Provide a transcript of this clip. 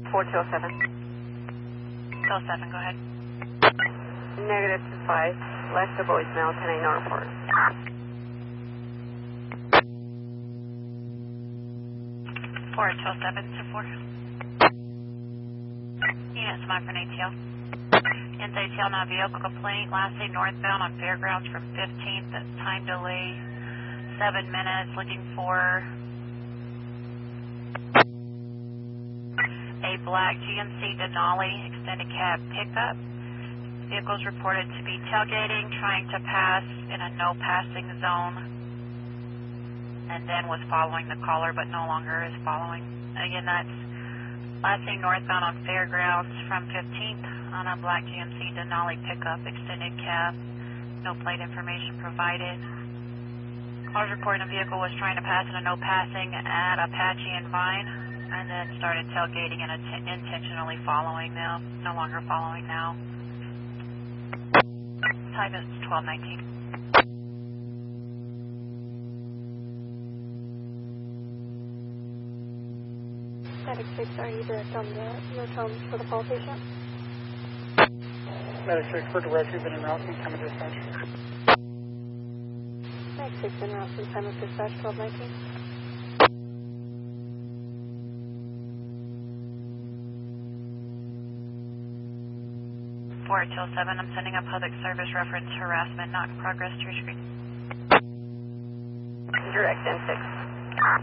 4207. 207, go ahead. Negative 25. Left the voicemail, 10-8, no report. 420724. Unit Smart for an ATL. Ins ATL, now vehicle complaint, last day northbound on Fairgrounds from 15th, time delay 7 minutes, looking for a black GMC Denali extended cab pickup. Vehicles reported to be tailgating, trying to pass in a no passing zone, and then was following the caller but no longer is following. Again, that's last day northbound on Fairgrounds from 15th on a black GMC Denali pickup extended cab. No plate information provided. Callers reporting the vehicle was trying to pass in a no passing at Apache and Vine, and then started tailgating and intentionally following them. No longer following now. Time is 12:19. Medic 6, are you direct on the tones for the call patient? Medic 6 for direct, you've been en route since time of dispatch. Medic 6 en route since time of dispatch, 1219. I'm sending a public service reference harassment not in progress to your screen. Direct N6.